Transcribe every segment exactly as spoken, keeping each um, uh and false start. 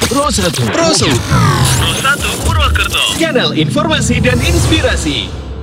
Pro satu. Pro satu. Pro satu Purwokerto. Kanal informasi dan inspirasi.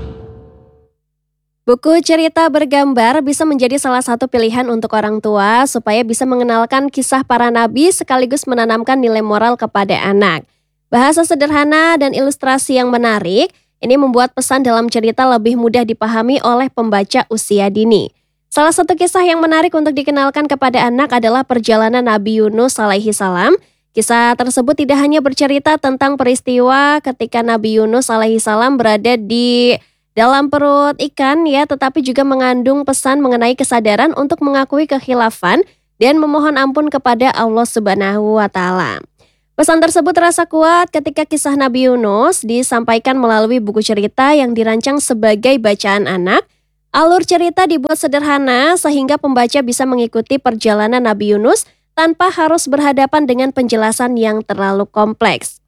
Buku cerita bergambar bisa menjadi salah satu pilihan untuk orang tua supaya bisa mengenalkan kisah para nabi sekaligus menanamkan nilai moral kepada anak. Bahasa sederhana dan ilustrasi yang menarik, ini membuat pesan dalam cerita lebih mudah dipahami oleh pembaca usia dini. Salah satu kisah yang menarik untuk dikenalkan kepada anak adalah perjalanan Nabi Yunus alaihi salam. Kisah tersebut tidak hanya bercerita tentang peristiwa ketika Nabi Yunus alaihi salam berada di dalam perut ikan ya, tetapi juga mengandung pesan mengenai kesadaran untuk mengakui kekhilafan dan memohon ampun kepada Allah Subhanahu wa taala. Pesan tersebut terasa kuat ketika kisah Nabi Yunus disampaikan melalui buku cerita yang dirancang sebagai bacaan anak. Alur cerita dibuat sederhana sehingga pembaca bisa mengikuti perjalanan Nabi Yunus tanpa harus berhadapan dengan penjelasan yang terlalu kompleks.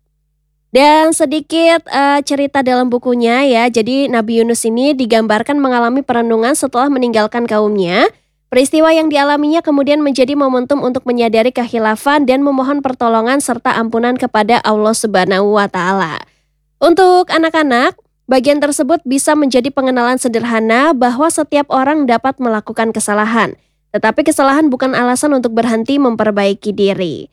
Dan sedikit uh, cerita dalam bukunya ya, jadi Nabi Yunus ini digambarkan mengalami perenungan setelah meninggalkan kaumnya. Peristiwa yang dialaminya kemudian menjadi momentum untuk menyadari kekhilafan dan memohon pertolongan serta ampunan kepada Allah Subhanahu wa taala. Untuk anak-anak, bagian tersebut bisa menjadi pengenalan sederhana bahwa setiap orang dapat melakukan kesalahan, tetapi kesalahan bukan alasan untuk berhenti memperbaiki diri.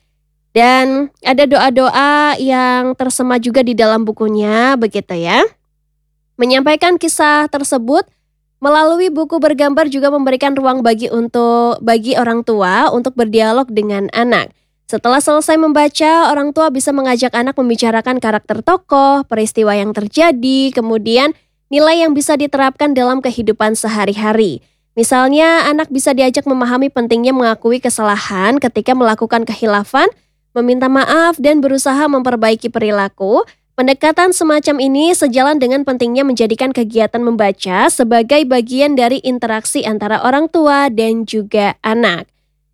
Dan ada doa-doa yang tersema juga di dalam bukunya, begitu ya. Menyampaikan kisah tersebut melalui buku bergambar juga memberikan ruang bagi untuk bagi orang tua untuk berdialog dengan anak. Setelah selesai membaca, orang tua bisa mengajak anak membicarakan karakter tokoh, peristiwa yang terjadi, kemudian nilai yang bisa diterapkan dalam kehidupan sehari-hari. Misalnya, anak bisa diajak memahami pentingnya mengakui kesalahan ketika melakukan kekhilafan, meminta maaf, dan berusaha memperbaiki perilaku. Pendekatan semacam ini sejalan dengan pentingnya menjadikan kegiatan membaca sebagai bagian dari interaksi antara orang tua dan juga anak.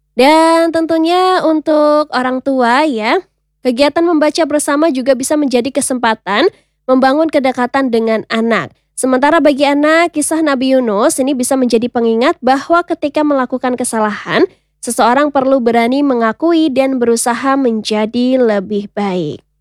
Dan tentunya untuk orang tua ya, kegiatan membaca bersama juga bisa menjadi kesempatan membangun kedekatan dengan anak. Sementara bagi anak, kisah Nabi Yunus ini bisa menjadi pengingat bahwa ketika melakukan kesalahan, seseorang perlu berani mengakui dan berusaha menjadi lebih baik.